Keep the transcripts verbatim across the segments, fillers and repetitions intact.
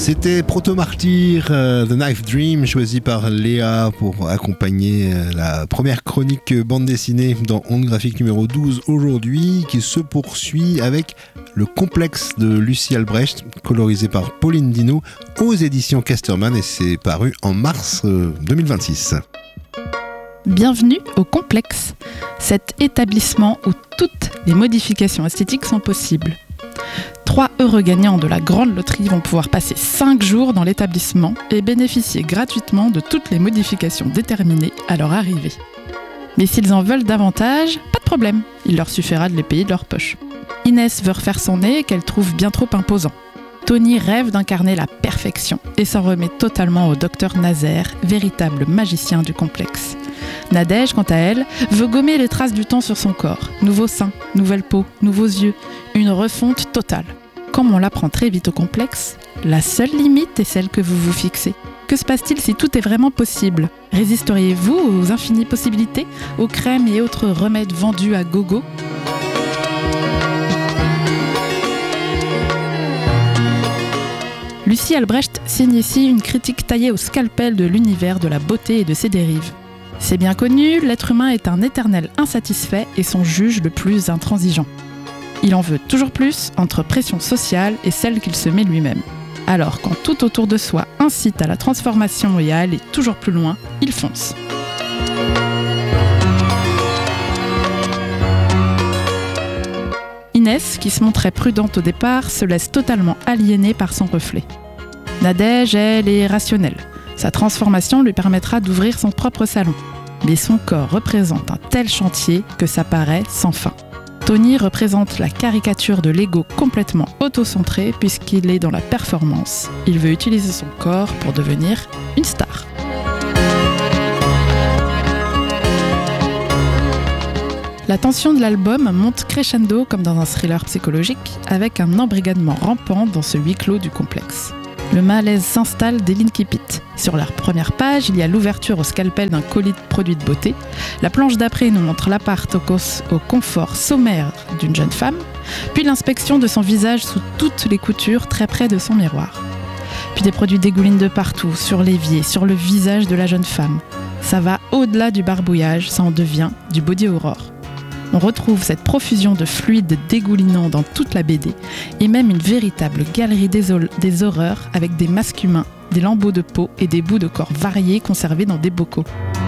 C'était Proto Martyr, euh, The Knife Dream, choisi par Léa pour accompagner euh, la première chronique bande dessinée dans Onde Graphique numéro douze aujourd'hui, qui se poursuit avec Le Complexe de Lucie Albrecht, colorisé par Pauline Dino aux éditions Casterman, et c'est paru en mars euh, deux mille vingt-six. Bienvenue au Complexe, cet établissement où toutes les modifications esthétiques sont possibles. Trois heureux gagnants de la grande loterie vont pouvoir passer cinq jours dans l'établissement et bénéficier gratuitement de toutes les modifications déterminées à leur arrivée. Mais s'ils en veulent davantage, pas de problème, il leur suffira de les payer de leur poche. Inès veut refaire son nez qu'elle trouve bien trop imposant. Tony rêve d'incarner la perfection et s'en remet totalement au docteur Nazaire, véritable magicien du complexe. Nadège, quant à elle, veut gommer les traces du temps sur son corps. Nouveau sein, nouvelle peau, nouveaux yeux, une refonte totale. Comme on l'apprend très vite au complexe, la seule limite est celle que vous vous fixez. Que se passe-t-il si tout est vraiment possible ? Résisteriez-vous aux infinies possibilités, aux crèmes et autres remèdes vendus à gogo ? Lucie Albrecht signe ici une critique taillée au scalpel de l'univers de la beauté et de ses dérives. C'est bien connu, l'être humain est un éternel insatisfait et son juge le plus intransigeant. Il en veut toujours plus entre pression sociale et celle qu'il se met lui-même. Alors, quand tout autour de soi incite à la transformation et à aller toujours plus loin, il fonce. Inès, qui se montrait prudente au départ, se laisse totalement aliéner par son reflet. Nadège, elle, est rationnelle. Sa transformation lui permettra d'ouvrir son propre salon. Mais son corps représente un tel chantier que ça paraît sans fin. Tony représente la caricature de l'ego complètement auto-centré puisqu'il est dans la performance. Il veut utiliser son corps pour devenir une star. La tension de l'album monte crescendo comme dans un thriller psychologique, avec un embrigadement rampant dans ce huis clos du complexe. Le malaise s'installe dès l'Incipit. Sur la première page, il y a l'ouverture au scalpel d'un colis de produits de beauté. La planche d'après nous montre l'appart au, cos- au confort sommaire d'une jeune femme, puis l'inspection de son visage sous toutes les coutures très près de son miroir. Puis des produits dégoulinent de partout, sur l'évier, sur le visage de la jeune femme. Ça va au-delà du barbouillage, ça en devient du body horror. On retrouve cette profusion de fluides dégoulinant dans toute la B D et même une véritable galerie des, o- des horreurs avec des masques humains, des lambeaux de peau et des bouts de corps variés conservés dans des bocaux.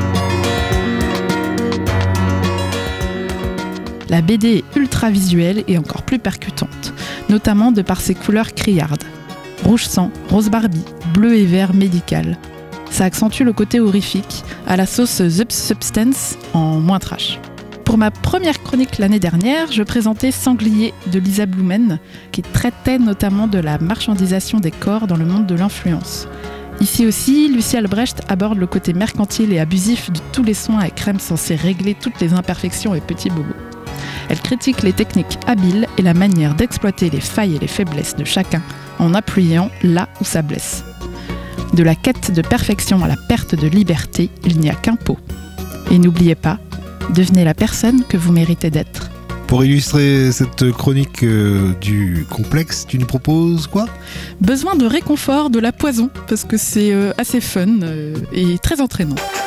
La B D est ultra visuelle et encore plus percutante, notamment de par ses couleurs criardes. Rouge sang, rose Barbie, bleu et vert médical. Ça accentue le côté horrifique à la sauce The Substance en moins trash. Pour ma première chronique l'année dernière, je présentais Sanglier de Lisa Blumen, qui traitait notamment de la marchandisation des corps dans le monde de l'influence. Ici aussi, Lucie Albrecht aborde le côté mercantile et abusif de tous les soins et crèmes censés régler toutes les imperfections et petits bobos. Elle critique les techniques habiles et la manière d'exploiter les failles et les faiblesses de chacun en appuyant là où ça blesse. De la quête de perfection à la perte de liberté, il n'y a qu'un pot. Et n'oubliez pas, devenez la personne que vous méritez d'être. Pour illustrer cette chronique euh, du complexe, tu nous proposes quoi ? Besoin de réconfort, de la poison, parce que c'est euh, assez fun euh, et très entraînant.